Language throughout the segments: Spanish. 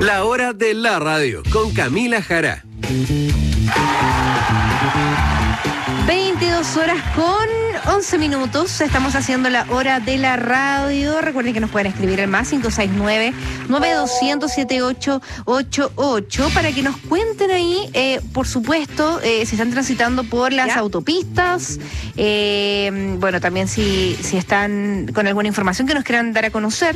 La hora de la radio con Camila Jara. 22 horas con 11 minutos. Estamos haciendo la hora de la radio. Recuerden que nos pueden escribir al más 569-9200-7888 para que nos cuenten ahí, por supuesto, si están transitando por las autopistas. Bueno, también si están con alguna información que nos quieran dar a conocer.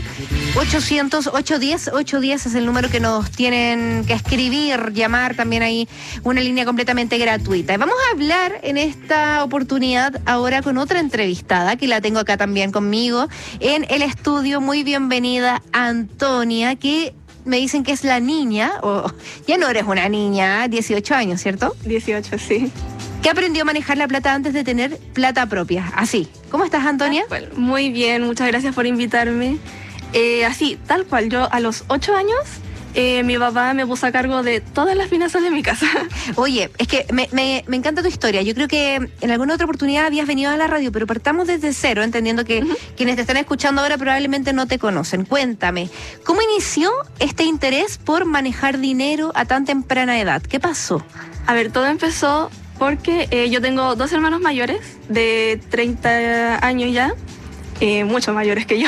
800-810-810 es el número que nos tienen que escribir, llamar, también ahí una línea completamente gratuita. Vamos a hablar en esta oportunidad ahora con otra entrevistada que la tengo acá también conmigo en el estudio. Muy bienvenida, Antonia, que me dicen que es la niña, o ya no eres una niña, 18 años, ¿cierto? 18, sí. ¿Qué aprendió a manejar la plata antes de tener plata propia? Así. ¿Cómo estás, Antonia? Bueno, muy bien, muchas gracias por invitarme. Así, tal cual, yo a los 8 años, mi papá me puso a cargo de todas las finanzas de mi casa. Oye, es que me encanta tu historia. Yo creo que en alguna otra oportunidad habías venido a la radio, pero partamos desde cero, entendiendo que quienes te están escuchando ahora probablemente no te conocen. Cuéntame, ¿cómo inició este interés por manejar dinero a tan temprana edad? ¿Qué pasó? A ver, todo empezó porque yo tengo 2 hermanos mayores de 30 años ya, mucho mayores que yo.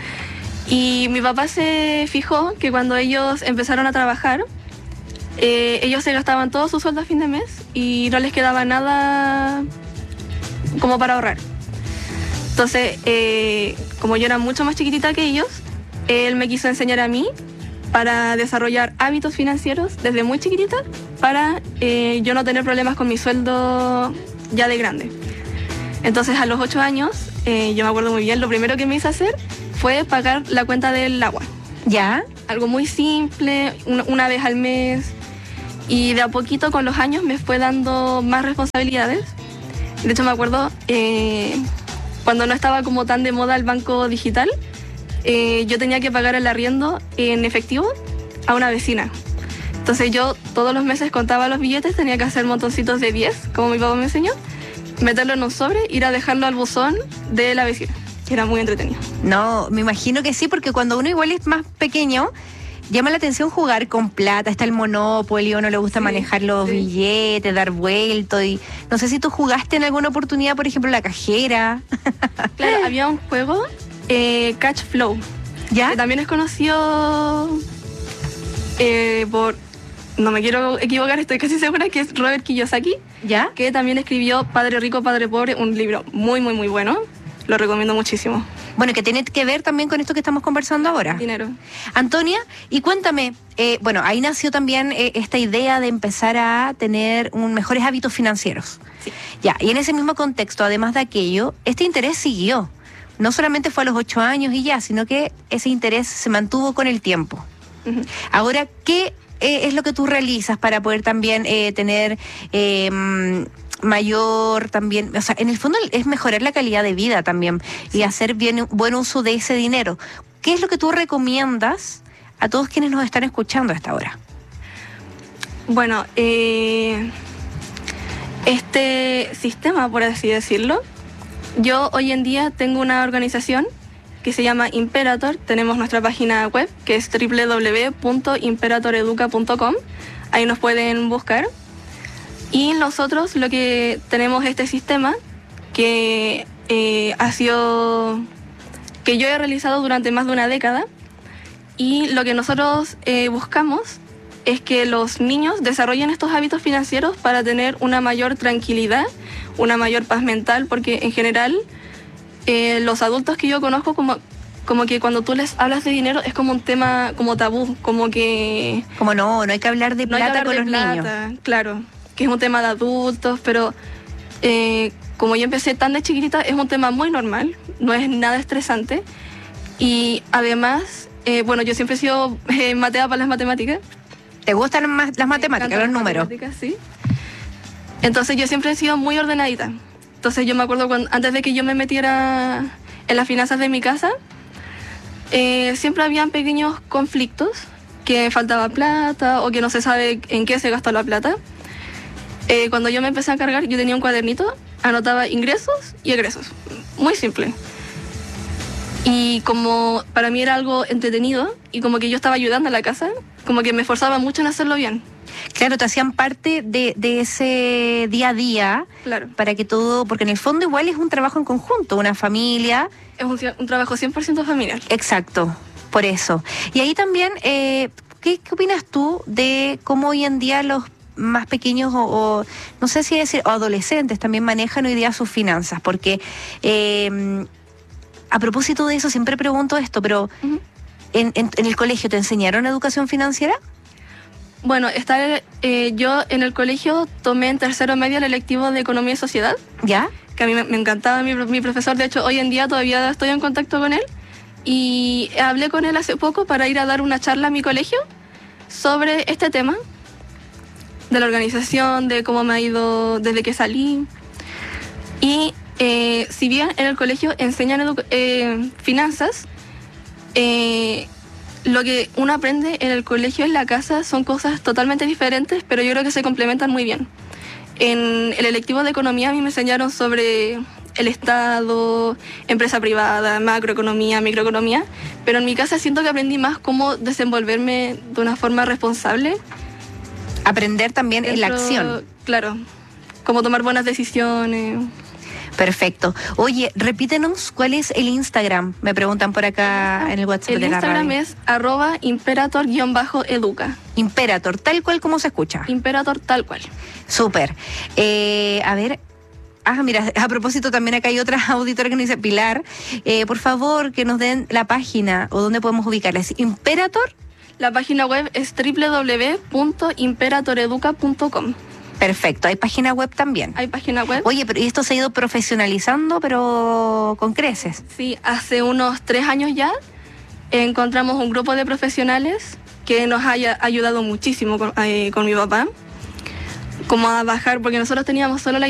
Y mi papá se fijó que cuando ellos empezaron a trabajar, ellos se gastaban todo su sueldo a fin de mes y no les quedaba nada como para ahorrar. Entonces, como yo era mucho más chiquitita que ellos, él me quiso enseñar a mí para desarrollar hábitos financieros desde muy chiquitita para yo no tener problemas con mi sueldo ya de grande. Entonces, a los 8 años, yo me acuerdo muy bien, lo primero que me hice hacer fue pagar la cuenta del agua. ¿Ya? Algo muy simple, una vez al mes. Y de a poquito, con los años, me fue dando más responsabilidades. De hecho, me acuerdo, cuando no estaba como tan de moda el banco digital, yo tenía que pagar el arriendo en efectivo a una vecina. Entonces yo todos los meses contaba los billetes, tenía que hacer montoncitos de 10, como mi papá me enseñó, meterlo en un sobre, ir a dejarlo al buzón de la vecina. Era muy entretenido. No, me imagino que sí, porque cuando uno igual es más pequeño, llama la atención jugar con plata. Está el Monopoly, a uno le gusta manejar los billetes, dar vuelto. Y no sé si tú jugaste en alguna oportunidad, por ejemplo, la cajera. Claro, había un juego, Cash Flow, ¿ya? Que también es conocido por, no me quiero equivocar, estoy casi segura que es Robert Kiyosaki, ¿ya? Que también escribió Padre Rico, Padre Pobre, un libro muy, muy, muy bueno. Lo recomiendo muchísimo. Bueno, que tiene que ver también con esto que estamos conversando ahora. Dinero. Antonia, y cuéntame, bueno, ahí nació también esta idea de empezar a tener mejores hábitos financieros. Sí. Ya, y en ese mismo contexto, además de aquello, este interés siguió. No solamente fue a los 8 años y ya, sino que ese interés se mantuvo con el tiempo. Uh-huh. Ahora, ¿qué es lo que tú realizas para poder también tener mayor también, o sea, en el fondo es mejorar la calidad de vida también y hacer buen uso de ese dinero? ¿Qué es lo que tú recomiendas a todos quienes nos están escuchando a esta hora? Bueno, este sistema, por así decirlo, yo hoy en día tengo una organización que se llama Imperator. Tenemos nuestra página web que es www.imperatoreduca.com. Ahí nos pueden buscar. Y nosotros lo que tenemos este sistema que ha sido, que yo he realizado durante más de una década, y lo que nosotros buscamos es que los niños desarrollen estos hábitos financieros para tener una mayor tranquilidad, una mayor paz mental, porque en general los adultos que yo conozco como que cuando tú les hablas de dinero es como un tema como tabú, como que... Como no hay que hablar de plata con los niños. Claro, que es un tema de adultos, pero como yo empecé tan de chiquitita, es un tema muy normal, no es nada estresante. Y además, bueno, yo siempre he sido mateada para las matemáticas. ¿Te gustan las matemáticas, los números? Sí. Entonces yo siempre he sido muy ordenadita. Entonces yo me acuerdo antes de que yo me metiera en las finanzas de mi casa, siempre habían pequeños conflictos, que faltaba plata o que no se sabe en qué se gastó la plata. Cuando yo me empecé a cargar, yo tenía un cuadernito, anotaba ingresos y egresos. Muy simple. Y como para mí era algo entretenido y como que yo estaba ayudando a la casa, como que me esforzaba mucho en hacerlo bien. Claro, te hacían parte de ese día a día. Claro. Para que todo, porque en el fondo igual es un trabajo en conjunto, una familia. Es un trabajo 100% familiar. Exacto, por eso. Y ahí también, ¿qué opinas tú de cómo hoy en día los más pequeños o no sé si decir, o adolescentes también manejan hoy día sus finanzas? Porque a propósito de eso siempre pregunto esto, pero Uh-huh. ¿en el colegio te enseñaron educación financiera? Bueno, yo en el colegio tomé en tercero medio el electivo de Economía y Sociedad, ¿Ya? que a mí me encantaba mi profesor. De hecho, hoy en día todavía estoy en contacto con él. Y hablé con él hace poco para ir a dar una charla a mi colegio sobre este tema, de la organización, de cómo me ha ido desde que salí. Y si bien en el colegio enseñan finanzas, lo que uno aprende en el colegio y en la casa son cosas totalmente diferentes, pero yo creo que se complementan muy bien. En el electivo de economía a mí me enseñaron sobre el Estado, empresa privada, macroeconomía, microeconomía, pero en mi casa siento que aprendí más cómo desenvolverme de una forma responsable. Aprender también en la acción. Claro, cómo tomar buenas decisiones. Perfecto. Oye, repítenos cuál es el Instagram. Me preguntan por acá en el WhatsApp El de la Instagram radio. es @imperator_educa. Imperator, tal cual como se escucha. Imperator tal cual. Súper. A ver. Mira, a propósito también acá hay otra auditora que nos dice, Pilar, por favor que nos den la página o dónde podemos ubicarla. ¿Es Imperator? La página web es www.imperatoreduca.com. Perfecto, hay página web también. Hay página web. Oye, pero esto se ha ido profesionalizando, pero con creces. Sí, hace unos 3 años ya encontramos un grupo de profesionales que nos haya ayudado muchísimo con mi papá, como a bajar, porque nosotros teníamos solo la